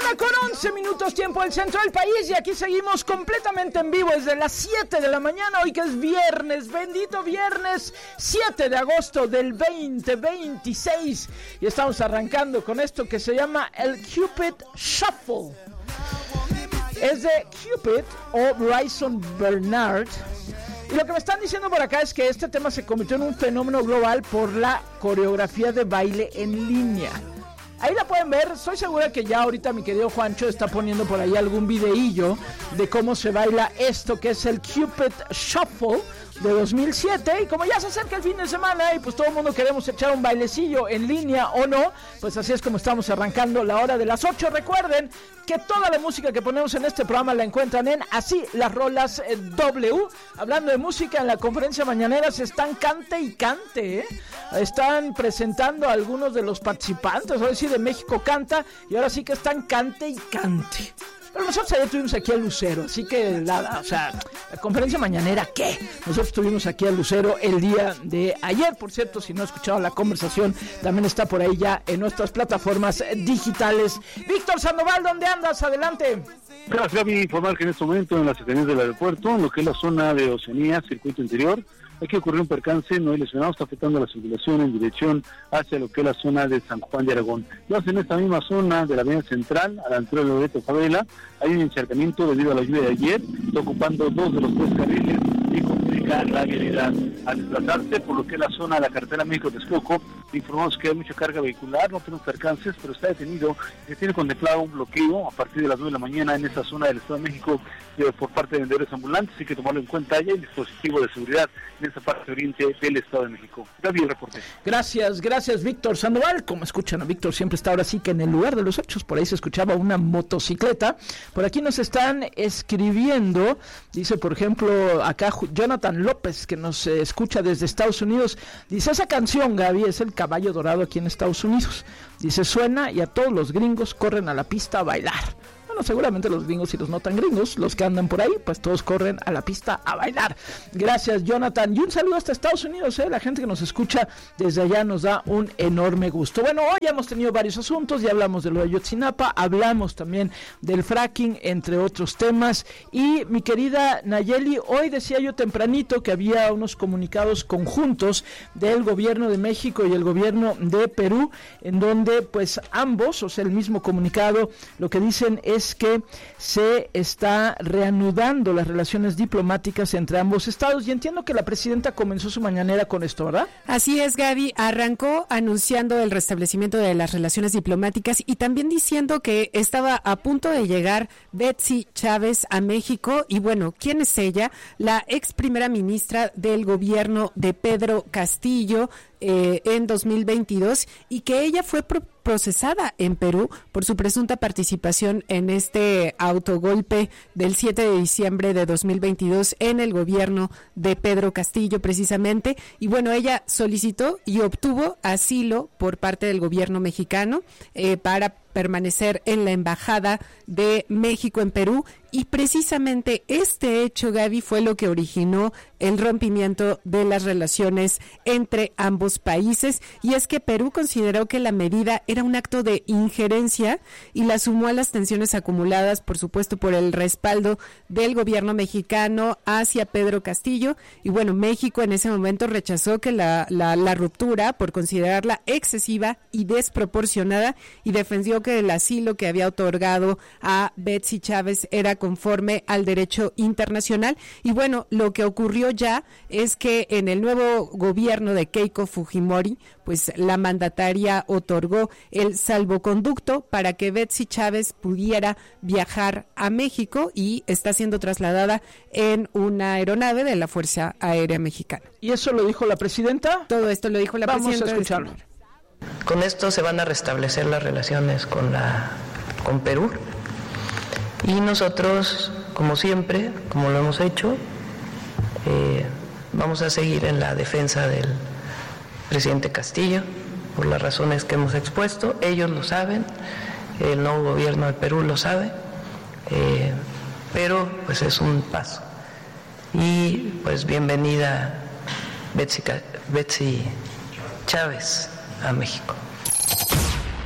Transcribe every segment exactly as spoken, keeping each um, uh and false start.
Hora con once minutos, tiempo del centro del país, y aquí seguimos completamente en vivo desde las siete de la mañana, hoy que es viernes, bendito viernes, siete de agosto del veinte veintiséis, y estamos arrancando con esto que se llama el Cupid Shuffle. Es de Cupid o Bryson Bernard. Y lo que me están diciendo por acá es que este tema se convirtió en un fenómeno global por la coreografía de baile en línea. Ahí la pueden ver, estoy segura que ya ahorita mi querido Juancho está poniendo por ahí algún videillo de cómo se baila esto que es el Cupid Shuffle de dos mil siete, y como ya se acerca el fin de semana y pues todo el mundo queremos echar un bailecillo en línea o no, pues así es como estamos arrancando la hora de las ocho. Recuerden que toda la música que ponemos en este programa la encuentran en Así las Rolas W. Hablando de música, en la conferencia mañanera se están cante y cante, ¿eh? Están presentando a algunos de los participantes, hoy sí de México Canta, y ahora sí que están cante y cante. Pero nosotros ayer tuvimos aquí a Lucero, así que nada, o sea, la conferencia mañanera, ¿qué? Nosotros tuvimos aquí a Lucero el día de ayer, por cierto, si no ha escuchado la conversación, también está por ahí ya en nuestras plataformas digitales. Víctor Sandoval, ¿dónde andas? Adelante. Gracias, Gaby. Informar que en este momento en la cercanía del aeropuerto, en lo que es la zona de Oceanía, circuito interior, aquí ocurrió un percance, no hay lesionados, está afectando la circulación en dirección hacia lo que es la zona de San Juan de Aragón. Ya en esta misma zona de la avenida central, a la altura de Loreto Favela, hay un encharcamiento debido a la lluvia de ayer, está ocupando dos de los tres carriles y complica la vialidad. Al desplazarse por lo que es la zona de la carretera México-Texcoco, informamos que hay mucha carga vehicular, no tenemos percances, pero está detenido, se tiene contemplado un bloqueo a partir de las nueve de la mañana en esta zona del Estado de México eh, por parte de vendedores ambulantes, así que tomarlo en cuenta, ya hay dispositivo de seguridad en esa parte oriente del Estado de México. Gaby, el reporte. Gracias, gracias Víctor Sandoval. Como escuchan, a Víctor siempre está ahora sí que en el lugar de los hechos. Por ahí se escuchaba una motocicleta. Por aquí nos están escribiendo, dice por ejemplo acá Jonathan López, que nos eh, escucha desde Estados Unidos. Dice, esa canción, Gaby, es el Caballo Dorado aquí en Estados Unidos. Dice, suena y a todos los gringos corren a la pista a bailar. Bueno, seguramente los gringos y los no tan gringos, los que andan por ahí, pues todos corren a la pista a bailar. Gracias, Jonathan. Y un saludo hasta Estados Unidos, ¿eh? La gente que nos escucha desde allá nos da un enorme gusto. Bueno, hoy ya hemos tenido varios asuntos, ya hablamos de lo de Ayotzinapa, hablamos también del fracking, entre otros temas. Y mi querida Nayeli, hoy decía yo tempranito que había unos comunicados conjuntos del gobierno de México y el gobierno de Perú, en donde pues ambos, o sea, el mismo comunicado, lo que dicen es es que se está reanudando las relaciones diplomáticas entre ambos estados, y entiendo que la presidenta comenzó su mañanera con esto, ¿verdad? Así es, Gaby, arrancó anunciando el restablecimiento de las relaciones diplomáticas y también diciendo que estaba a punto de llegar Betsy Chávez a México. Y bueno, ¿quién es ella? La ex primera ministra del gobierno de Pedro Castillo eh, en dos mil veintidós, y que ella fue pro- procesada en Perú por su presunta participación en este autogolpe del siete de diciembre de dos mil veintidós en el gobierno de Pedro Castillo precisamente. Y bueno, ella solicitó y obtuvo asilo por parte del gobierno mexicano eh, para permanecer en la embajada de México en Perú, y precisamente este hecho, Gaby, fue lo que originó el rompimiento de las relaciones entre ambos países. Y es que Perú consideró que la medida era un acto de injerencia y la sumó a las tensiones acumuladas, por supuesto, por el respaldo del gobierno mexicano hacia Pedro Castillo. Y bueno, México en ese momento rechazó que la, la, la ruptura por considerarla excesiva y desproporcionada, y defendió que el asilo que había otorgado a Betsy Chávez era conforme al derecho internacional. Y bueno, lo que ocurrió ya es que en el nuevo gobierno de Keiko Fujimori, pues la mandataria otorgó el salvoconducto para que Betsy Chávez pudiera viajar a México, y está siendo trasladada en una aeronave de la Fuerza Aérea Mexicana. ¿Y eso lo dijo la presidenta? Todo esto lo dijo la Vamos presidenta. Vamos a escucharlo. Con esto se van a restablecer las relaciones con la con Perú, y nosotros, como siempre, como lo hemos hecho, eh, vamos a seguir en la defensa del presidente Castillo por las razones que hemos expuesto. Ellos lo saben, el nuevo gobierno de Perú lo sabe, eh, pero pues es un paso. Y pues bienvenida Betsy, Betsy Chávez a México.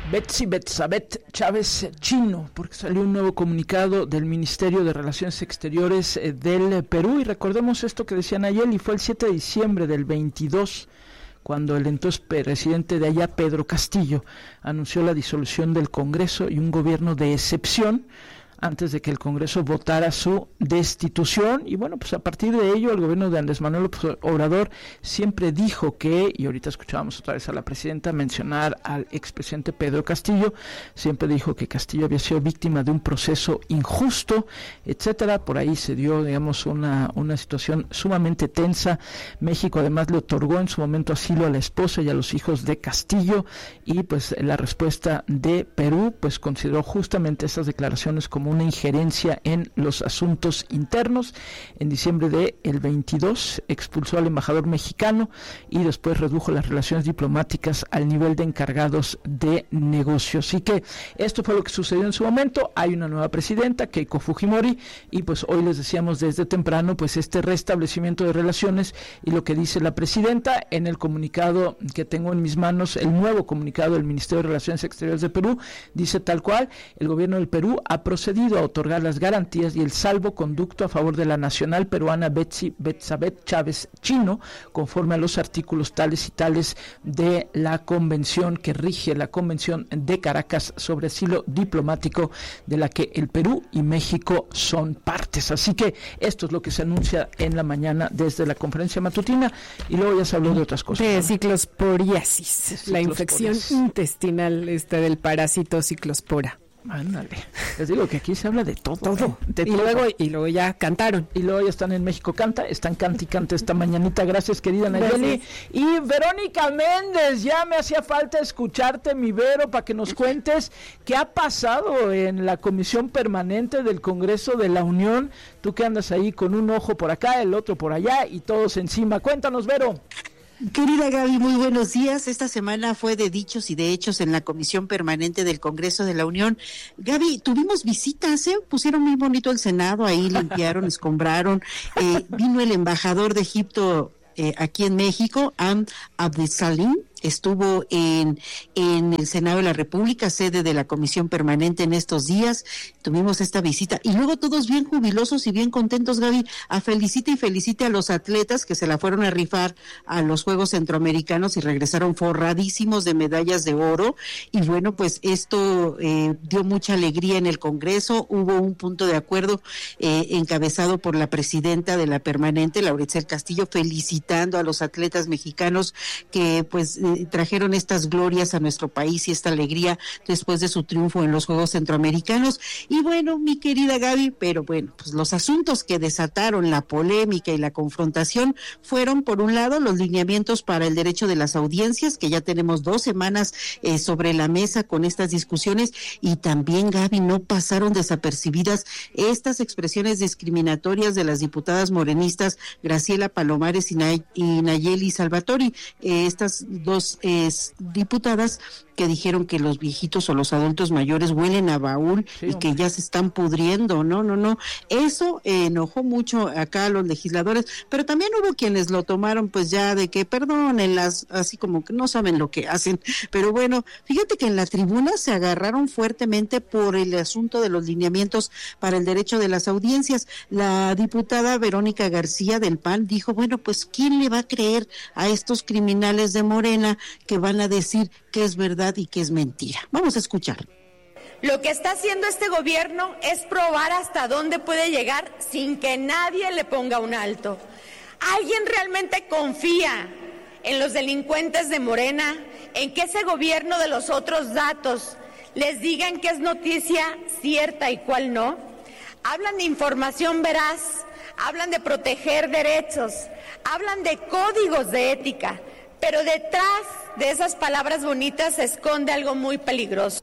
Betsy Betsabeth Chávez Chino, porque salió un nuevo comunicado del Ministerio de Relaciones Exteriores del Perú, y recordemos esto que decía Nayeli, fue el siete de diciembre del veintidós, cuando el entonces presidente de allá, Pedro Castillo, anunció la disolución del Congreso y un gobierno de excepción, antes de que el Congreso votara su destitución. Y bueno, pues a partir de ello el gobierno de Andrés Manuel López Obrador siempre dijo que, y ahorita escuchábamos otra vez a la presidenta mencionar al expresidente Pedro Castillo, siempre dijo que Castillo había sido víctima de un proceso injusto, etcétera. Por ahí se dio, digamos, una, una situación sumamente tensa. México además le otorgó en su momento asilo a la esposa y a los hijos de Castillo, y pues la respuesta de Perú pues consideró justamente esas declaraciones como una injerencia en los asuntos internos. En diciembre del veintidós expulsó al embajador mexicano y después redujo las relaciones diplomáticas al nivel de encargados de negocios. Así que esto fue lo que sucedió en su momento. Hay una nueva presidenta, Keiko Fujimori, y pues hoy les decíamos desde temprano pues este restablecimiento de relaciones, y lo que dice la presidenta en el comunicado que tengo en mis manos, el nuevo comunicado del Ministerio de Relaciones Exteriores de Perú, dice tal cual: el gobierno del Perú ha procedido a otorgar las garantías y el salvoconducto a favor de la nacional peruana Betsy Betsabeth Chávez Chino, conforme a los artículos tales y tales de la convención que rige la Convención de Caracas sobre asilo diplomático, de la que el Perú y México son partes. Así que esto es lo que se anuncia en la mañana desde la conferencia matutina, y luego ya se habló de otras cosas. De ciclosporiasis, de ciclosporiasis. La infección intestinal esta del parásito ciclospora. Ándale, les digo que aquí se habla de todo, todo. De y todo. luego y luego ya cantaron. Y luego ya están en México Canta, están canta y canta esta mañanita. Gracias, querida Nayeli. Y Verónica Méndez, ya me hacía falta escucharte, mi Vero, para que nos cuentes qué ha pasado en la Comisión Permanente del Congreso de la Unión. Tú que andas ahí con un ojo por acá, el otro por allá y todos encima. Cuéntanos, Vero. Querida Gaby, muy buenos días. Esta semana fue de dichos y de hechos en la Comisión Permanente del Congreso de la Unión. Gaby, tuvimos visitas, ¿eh? Pusieron muy bonito el Senado, ahí limpiaron, escombraron. Eh, vino el embajador de Egipto eh, aquí en México, Am Abdesalim. Estuvo en, en el Senado de la República, sede de la Comisión Permanente en estos días. Tuvimos esta visita y luego todos bien jubilosos y bien contentos, Gaby, a felicite y felicite a los atletas que se la fueron a rifar a los Juegos Centroamericanos y regresaron forradísimos de medallas de oro. Y bueno, pues esto eh, dio mucha alegría en el Congreso. Hubo un punto de acuerdo eh, encabezado por la presidenta de la Permanente, Lauretzel Castillo, felicitando a los atletas mexicanos que pues trajeron estas glorias a nuestro país y esta alegría después de su triunfo en los Juegos Centroamericanos. Y bueno, mi querida Gaby, pero bueno, pues los asuntos que desataron la polémica y la confrontación fueron, por un lado, los lineamientos para el derecho de las audiencias, que ya tenemos dos semanas eh, sobre la mesa con estas discusiones, y también, Gaby, no pasaron desapercibidas estas expresiones discriminatorias de las diputadas morenistas Graciela Palomares y, Nay- y Nayeli Salvatori, eh, estas dos Eh, diputadas que dijeron que los viejitos o los adultos mayores huelen a baúl, sí, y que ya se están pudriendo. No, no, no. Eso eh, enojó mucho acá a los legisladores, pero también hubo quienes lo tomaron pues ya de que perdónenlas, así como que no saben lo que hacen. Pero bueno, fíjate que en la tribuna se agarraron fuertemente por el asunto de los lineamientos para el derecho de las audiencias. La diputada Verónica García del P A N dijo, bueno, pues ¿quién le va a creer a estos criminales de Morena que van a decir que es verdad y que es mentira? Vamos a escuchar. Lo que está haciendo este gobierno es probar hasta dónde puede llegar sin que nadie le ponga un alto. ¿Alguien realmente confía en los delincuentes de Morena, en que ese gobierno de los otros datos les digan que es noticia cierta y cuál no? Hablan de información veraz, hablan de proteger derechos, hablan de códigos de ética, pero detrás de esas palabras bonitas se esconde algo muy peligroso.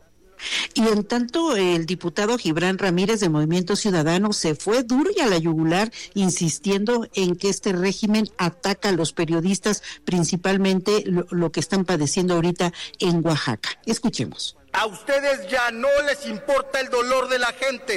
Y en tanto, el diputado Gibran Ramírez de Movimiento Ciudadano se fue duro y a la yugular, insistiendo en que este régimen ataca a los periodistas, principalmente lo, lo que están padeciendo ahorita en Oaxaca. Escuchemos. A ustedes ya no les importa el dolor de la gente,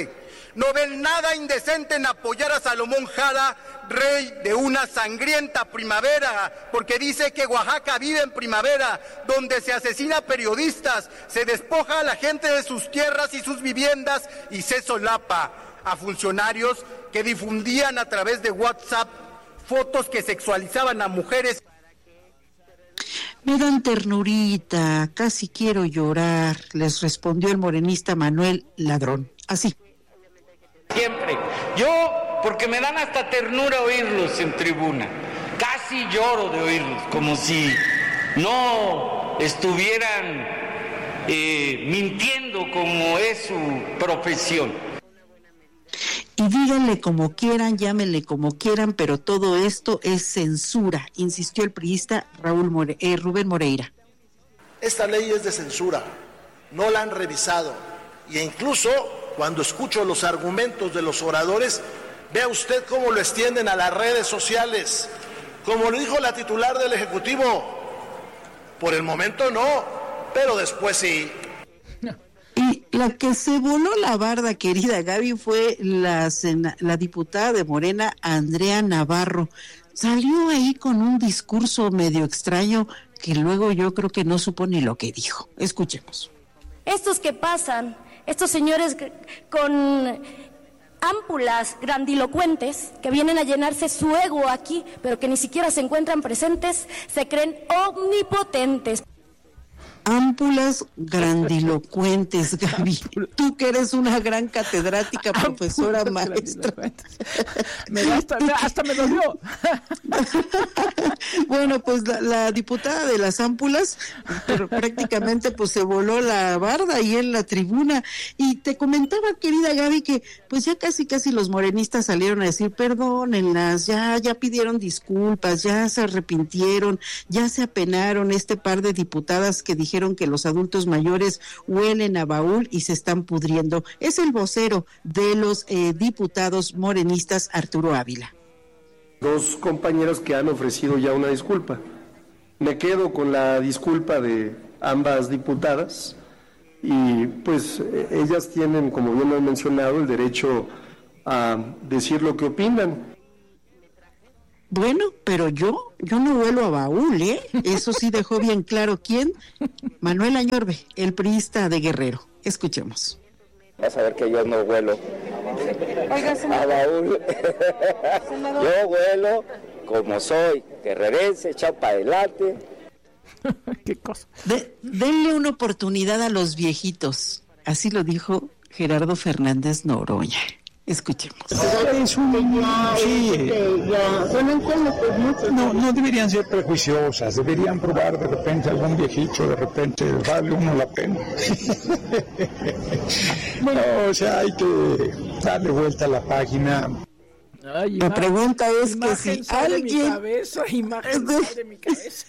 No ven nada indecente en apoyar a Salomón Jara, rey de una sangrienta primavera, porque dice que Oaxaca vive en primavera, donde se asesina a periodistas, se despoja a la gente de sus tierras y sus viviendas y se solapa a funcionarios que difundían a través de WhatsApp fotos que sexualizaban a mujeres. Me dan ternurita, casi quiero llorar, les respondió el morenista Manuel Ladrón. Así. Siempre. Yo, porque me dan hasta ternura oírlos en tribuna. Casi lloro de oírlos, como si no estuvieran eh, mintiendo como es su profesión. Y díganle como quieran, llámenle como quieran, pero todo esto es censura, insistió el priista Raúl More, eh, Rubén Moreira. Esta ley es de censura, no la han revisado, e incluso cuando escucho los argumentos de los oradores, vea usted cómo lo extienden a las redes sociales, como lo dijo la titular del Ejecutivo. Por el momento no, pero después sí. Y la que se voló la barda, querida Gaby, fue la, la diputada de Morena, Andrea Navarro. Salió ahí con un discurso medio extraño que luego yo creo que no supo ni lo que dijo. Escuchemos. Estos que pasan, estos señores con ámpulas grandilocuentes que vienen a llenarse su ego aquí, pero que ni siquiera se encuentran presentes, se creen omnipotentes. Ámpulas grandilocuentes, Gaby. Tú que eres una gran catedrática, profesora, maestra. Me da hasta, hasta me dolió. Bueno, pues la, la diputada de las ámpulas, pero prácticamente pues se voló la barda ahí en la tribuna. Y te comentaba, querida Gaby, que pues ya casi casi los morenistas salieron a decir perdónenlas, ya, ya pidieron disculpas, ya se arrepintieron, ya se apenaron este par de diputadas que dijeron dijeron que los adultos mayores huelen a baúl y se están pudriendo. Es el vocero de los eh, diputados morenistas, Arturo Ávila. Dos compañeros que han ofrecido ya una disculpa. Me quedo con la disculpa de ambas diputadas y pues ellas tienen, como bien lo he mencionado, el derecho a decir lo que opinan. Bueno, pero yo, yo no huelo a baúl, ¿eh? Eso sí dejó bien claro quién. Manuel Añorbe, el priista de Guerrero. Escuchemos. Vas a ver que yo no huelo Oiga, a baúl. Yo huelo como soy, guerrerense, echado para adelante. ¿Qué cosa? De, denle una oportunidad a los viejitos. Así lo dijo Gerardo Fernández Noroña. Escuchemos. Es un, sí, no, no deberían ser prejuiciosas, deberían probar de repente algún viejito, de repente vale uno la pena. Bueno, o sea, hay que darle vuelta a la página. Ay, la pregunta es que si alguien... De mi cabeza, imagen de mi cabeza.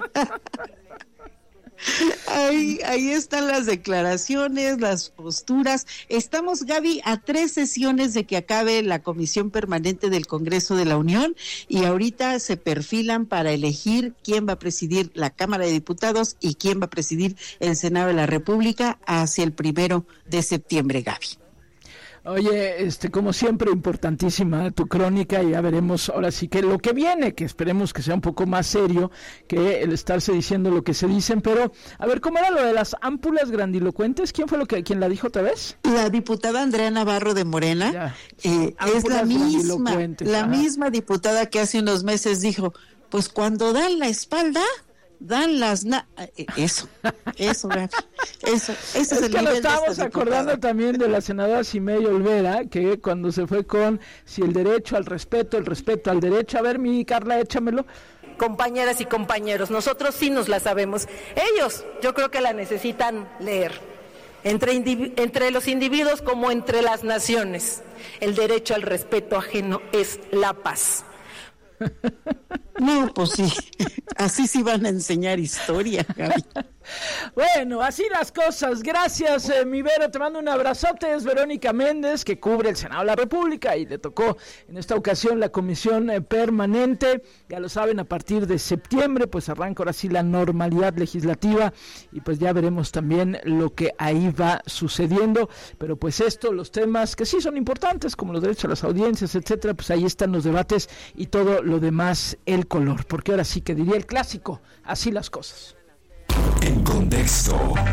Ahí, ahí están las declaraciones, las posturas. Estamos, Gaby, a tres sesiones de que acabe la Comisión Permanente del Congreso de la Unión y ahorita se perfilan para elegir quién va a presidir la Cámara de Diputados y quién va a presidir el Senado de la República hacia el primero de septiembre, Gaby. Oye, este, como siempre, importantísima tu crónica y ya veremos ahora sí que lo que viene, que esperemos que sea un poco más serio que el estarse diciendo lo que se dicen, pero a ver, ¿cómo era lo de las ámpulas grandilocuentes? ¿Quién fue lo que quien la dijo otra vez? La diputada Andrea Navarro de Morena, eh, es la misma, la Ajá. misma diputada que hace unos meses dijo, pues cuando dan la espalda, dan las na eso, eso, eso, ese es, es el que nivel lo estamos de acordando también de la senadora Ximei Olvera, que cuando se fue con si el derecho al respeto, el respeto al derecho, a ver mi Carla, échamelo. Compañeras y compañeros, nosotros sí nos la sabemos, ellos yo creo que la necesitan leer, entre, entre los individuos como entre las naciones, el derecho al respeto ajeno es la paz. No, pues sí, así sí van a enseñar historia, Gaby. Bueno, así las cosas. Gracias, eh, mi Vero. Te mando un abrazote. Es Verónica Méndez, que cubre el Senado de la República y le tocó en esta ocasión la comisión eh, permanente. Ya lo saben, a partir de septiembre pues arranca ahora sí la normalidad legislativa y pues ya veremos también lo que ahí va sucediendo. Pero pues esto, los temas que sí son importantes, como los derechos a las audiencias, etcétera, pues ahí están los debates y todo lo demás, el color. Porque ahora sí que diría el clásico, así las cosas. En contexto.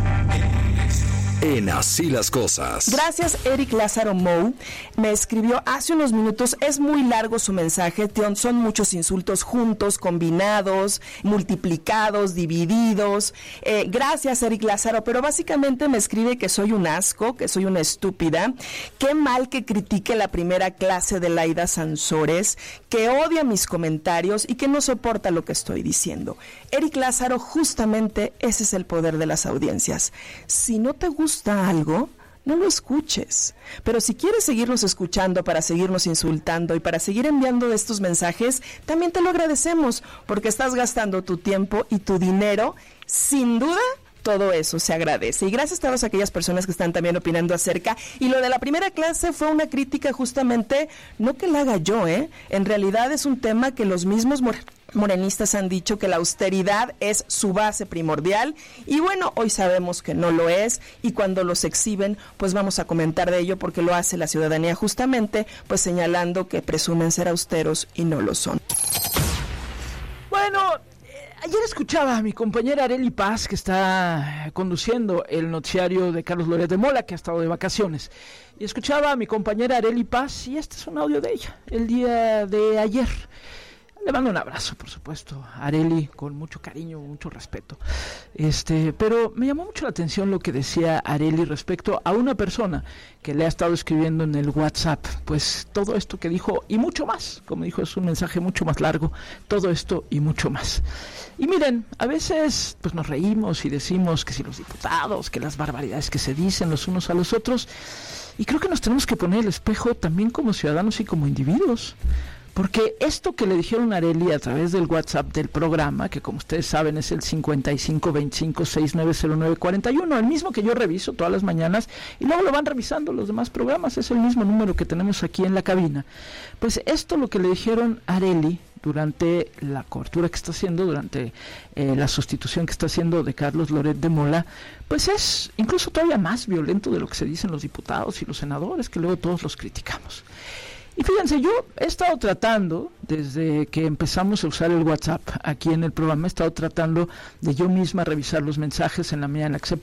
En Así las Cosas. Gracias, Eric Lázaro Mou. Me escribió hace unos minutos. Es muy largo su mensaje. Son muchos insultos juntos, combinados, multiplicados, divididos. Eh, gracias, Eric Lázaro. Pero básicamente me escribe que soy un asco, que soy una estúpida. Qué mal que critique la primera clase de Laida Sansores, que odia mis comentarios y que no soporta lo que estoy diciendo. Eric Lázaro, justamente ese es el poder de las audiencias. Si no te gusta gusta algo, no lo escuches. Pero si quieres seguirnos escuchando para seguirnos insultando y para seguir enviando estos mensajes, también te lo agradecemos, porque estás gastando tu tiempo y tu dinero, sin duda. Todo eso se agradece. Y gracias a todas aquellas personas que están también opinando acerca. Y lo de la primera clase fue una crítica justamente, no que la haga yo, ¿eh? En realidad es un tema que los mismos more- morenistas han dicho que la austeridad es su base primordial. Y bueno, hoy sabemos que no lo es. Y cuando los exhiben, pues vamos a comentar de ello porque lo hace la ciudadanía justamente, pues señalando que presumen ser austeros y no lo son. Bueno, ayer escuchaba a mi compañera Arely Paz, que está conduciendo el noticiario de Carlos Loret de Mola, que ha estado de vacaciones. Y escuchaba a mi compañera Arely Paz, y este es un audio de ella, el día de ayer. Le mando un abrazo, por supuesto, a Arely, con mucho cariño, mucho respeto. Este, pero me llamó mucho la atención lo que decía Arely respecto a una persona que le ha estado escribiendo en el WhatsApp, pues todo esto que dijo y mucho más, como dijo, es un mensaje mucho más largo, todo esto y mucho más. Y miren, a veces pues nos reímos y decimos que si los diputados, que las barbaridades que se dicen los unos a los otros, y creo que nos tenemos que poner el espejo también como ciudadanos y como individuos. Porque esto que le dijeron a Arely a través del WhatsApp del programa, que como ustedes saben es el cincuenta y cinco veinticinco sesenta y nueve cero nueve cuarenta y uno, el mismo que yo reviso todas las mañanas, y luego lo van revisando los demás programas, es el mismo número que tenemos aquí en la cabina. Pues esto lo que le dijeron a Arely durante la cobertura que está haciendo, durante eh, la sustitución que está haciendo de Carlos Loret de Mola, pues es incluso todavía más violento de lo que se dicen los diputados y los senadores, que luego todos los criticamos. Y fíjense, yo he estado tratando, desde que empezamos a usar el WhatsApp aquí en el programa, he estado tratando de yo misma revisar los mensajes en la medida en la que se